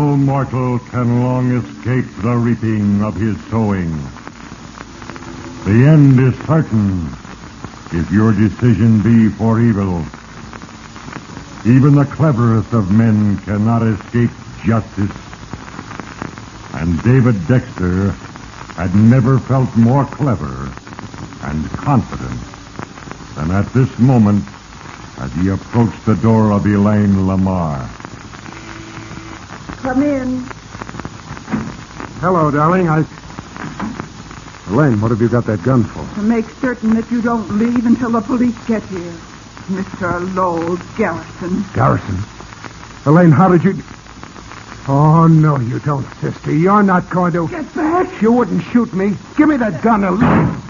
No mortal can long escape the reaping of his sowing. The end is certain if your decision be for evil. Even the cleverest of men cannot escape justice. And David Dexter had never felt more clever and confident than at this moment as he approached the door of Elaine Lamar. Come in. Hello, darling. Elaine, what have you got that gun for? To make certain that you don't leave until the police get here. Mr. Lowell Garrison. Garrison? Elaine, how did you... Oh, no, you don't, sister. You're not going to... Get back! You wouldn't shoot me. Give me that gun, Elaine.